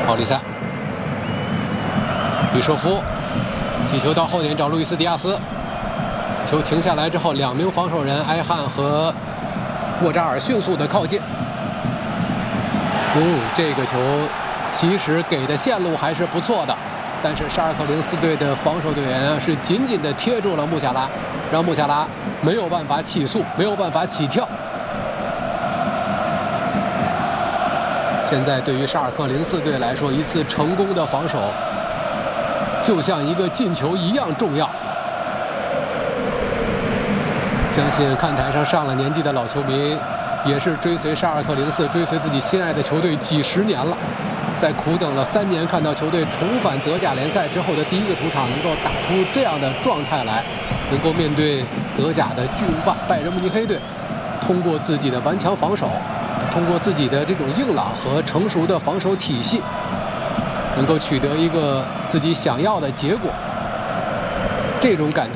奥利萨、比舍夫，踢球到后点找路易斯·迪亚斯，球停下来之后，2名防守人埃汉和沃扎尔迅速的靠近。这个球其实给的线路还是不错的，但是沙尔克04队的防守队员是紧紧的贴住了穆夏拉，让穆夏拉没有办法起速，没有办法起跳。现在对于沙尔克04队来说，一次成功的防守就像一个进球一样重要。相信看台上上了年纪的老球迷也是追随沙尔克04，追随自己心爱的球队几十年了。在苦等了3年，看到球队重返德甲联赛之后的第一个主场能够打出这样的状态来，能够面对德甲的巨无霸拜仁慕尼黑队，通过自己的顽强防守，通过自己的这种硬朗和成熟的防守体系，能够取得一个自己想要的结果，这种感觉